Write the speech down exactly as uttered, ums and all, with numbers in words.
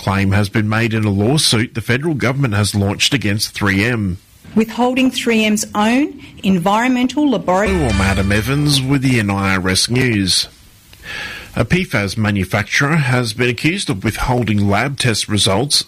claim has been made in a lawsuit the federal government has launched against three M. Withholding three M's own environmental laboratory... Or Madam Evans with the N I R S News. A P FAS manufacturer has been accused of withholding lab test results